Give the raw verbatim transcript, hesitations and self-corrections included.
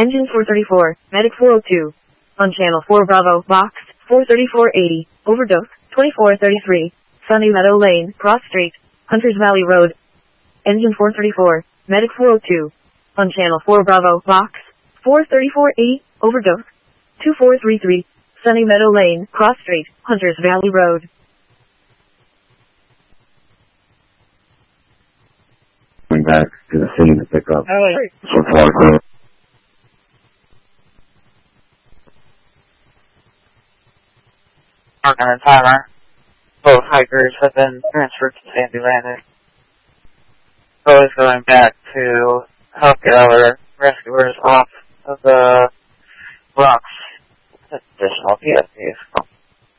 Engine four thirty-four, Medic four oh two. On Channel four Bravo, Box four thirty-four eighty, Overdose, twenty-four thirty-three, Sunny Meadow Lane, Cross Street, Hunters Valley Road. Engine four thirty-four, Medic four oh two. On Channel four Bravo, Box four thirty-four eighty, Overdose, two four three three, Sunny Meadow Lane, Cross Street, Hunters Valley Road. Going back to the city to pick up. Oh, wait. Support group. Martin and Timer. Both hikers have been transferred to Sandy Landing. Bo is going back to help get our rescuers off of the rocks. Additional P S Ps.